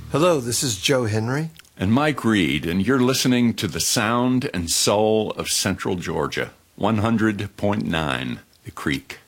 Hello, this is Joe Henry. And Mike Reed, and you're listening to the sound and soul of Central Georgia, 100.9 The Creek.